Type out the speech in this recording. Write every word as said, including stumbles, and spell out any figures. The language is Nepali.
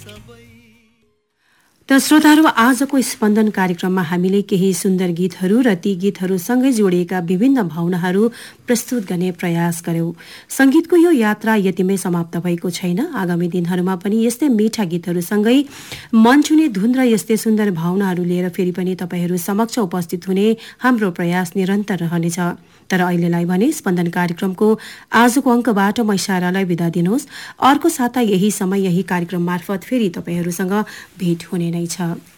त श्रोताहरू, आजको स्पन्दन कार्यक्रममा हामीले केही सुन्दर गीतहरू र ती गीतहरूसँगै जोडिएका विभिन्न भावनाहरू प्रस्तुत गर्ने प्रयास गर्यौं। संगीतको यो यात्रा यतिमै समाप्त भएको छैन। आगामी दिनहरूमा पनि यस्तै मीठा गीतहरूसँगै मन छुने धुन र यस्तै सुन्दर भावनाहरू लिएर फेरि पनि तपाईहरू समक्ष उपस्थित हुने हाम्रो प्रयास निरन्तर रहनेछ। तर अहिलेलाई भने स्पन्दन कार्यक्रमको आजको अङ्कबाट म इशारालाई बिदा दिनुहोस्। अर्को साता यही समय यही कार्यक्रम मार्फत फेरि तपाईहरूसँग भेट हुने नै छ।